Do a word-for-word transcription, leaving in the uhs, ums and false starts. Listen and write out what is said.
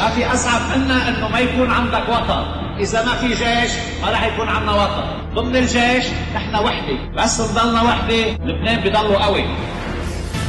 ما في أصعب منا إنه ما يكون عندك وطن. إذا ما في جيش ما راح يكون عندنا وطن. ضمن الجيش نحن وحدة، بس نضلنا وحدة لبنان بضلوا قوي.